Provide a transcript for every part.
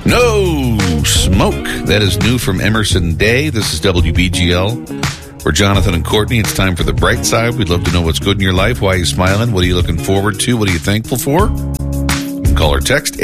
No smoke. That is new from Emerson Day. This is WBGL. We're Jonathan and Courtney. It's time for the bright side. We'd love to know what's good in your life. Why are you smiling? What are you looking forward to? What are you thankful for? You can call or text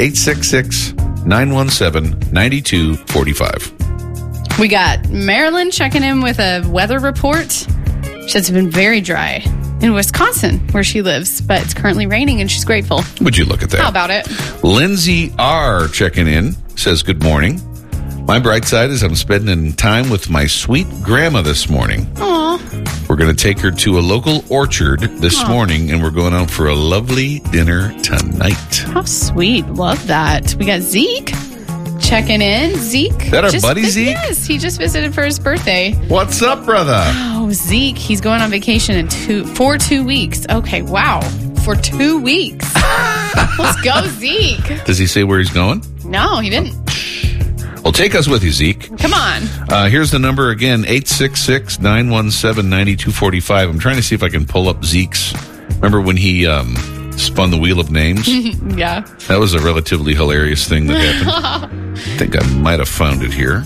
866-917-9245. We got Marilyn checking in with a weather report. She says it's been very dry in Wisconsin, where she lives, but it's currently raining, and she's grateful. Would you look at that? How about it? Lindsay R. checking in says, good morning. My bright side is I'm spending time with my sweet grandma this morning. Aww. We're going to take her to a local orchard this morning, and we're going out for a lovely dinner tonight. How sweet. Love that. We got Zeke checking in. Zeke. Is that our buddy Zeke? Yes, he just visited for his birthday. What's up, brother? Oh, Zeke. He's going on vacation for 2 weeks. Okay, wow. For 2 weeks. Let's go, Zeke. Does he say where he's going? No, he didn't. Well, take us with you, Zeke. Come on. Here's the number again, 866-917-9245. I'm trying to see if I can pull up Zeke's. Remember when he spun the Wheel of Names? Yeah. That was a relatively hilarious thing that happened. I think I might have found it here.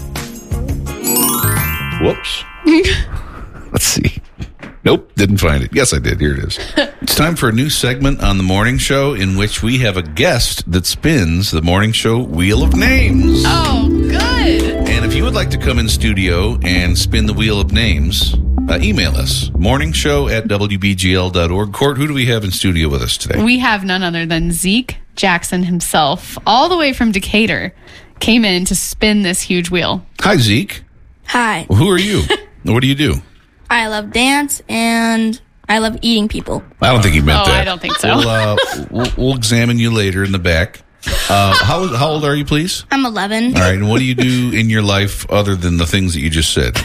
Whoops. Let's see. Nope, didn't find it. Yes, I did. Here it is. It's time for a new segment on the morning show in which we have a guest that spins the morning show Wheel of Names. Oh, good. And if you would like to come in studio and spin the Wheel of Names, email us, morningshow@wbgl.org. Court, who do we have in studio with us today? We have none other than Zeke Jackson himself, all the way from Decatur, came in to spin this huge wheel. Hi, Zeke. Hi. Who are you? What do you do? I love dance and I love eating people. I don't think he meant that. I don't think so. We'll examine you later in the back. How old are you, please? I'm 11. All right, and what do you do in your life other than the things that you just said?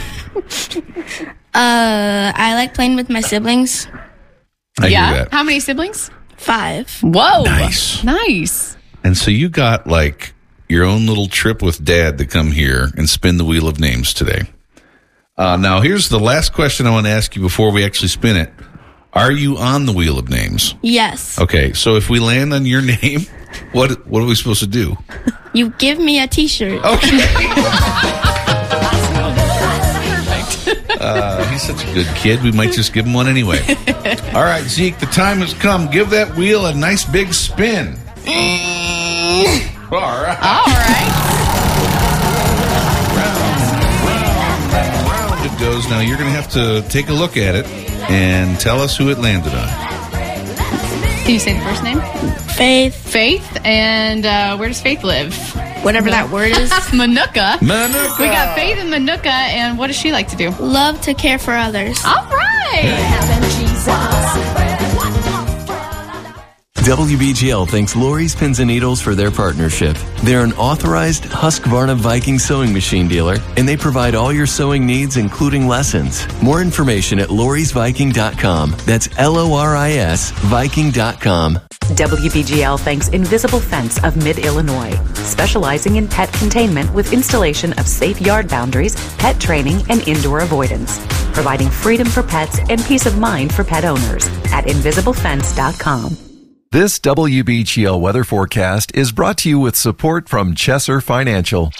I like playing with my siblings. I hear that. How many siblings? 5. Whoa. Nice. And so you got like your own little trip with Dad to come here and spin the Wheel of Names today. Now, here's the last question I want to ask you before we actually spin it. Are you on the Wheel of Names? Yes. Okay, so if we land on your name, what are we supposed to do? You give me a t-shirt. Okay. He's such a good kid. We might just give him one anyway. All right, Zeke, the time has come. Give that wheel a nice big spin. All right. All right. Round it goes. Now, you're going to have to take a look at it and tell us who it landed on. Can you say the first name? Faith. Faith. And where does Faith live? Whatever that word is. Manuka. Manuka. We got Faith in Manuka, and what does she like to do? Love to care for others. All right. WBGL thanks Lori's Pins and Needles for their partnership. They're an authorized Husqvarna Viking sewing machine dealer, and they provide all your sewing needs, including lessons. More information at lorisviking.com. That's LORIS Viking.com. WBGL thanks Invisible Fence of Mid-Illinois, specializing in pet containment with installation of safe yard boundaries, pet training, and indoor avoidance, providing freedom for pets and peace of mind for pet owners at invisiblefence.com. This WBGL weather forecast is brought to you with support from Chesser Financial.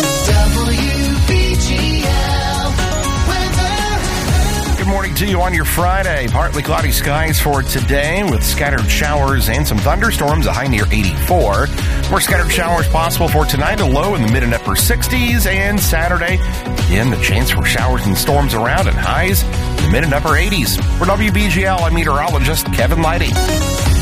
Good morning to you on your Friday. Partly cloudy skies for today with scattered showers and some thunderstorms, a high near 84. More scattered showers possible for tonight, a low in the mid and upper 60s. And Saturday, again, the chance for showers and storms around and highs in the mid and upper 80s. For WBGL, I'm meteorologist Kevin Leidy.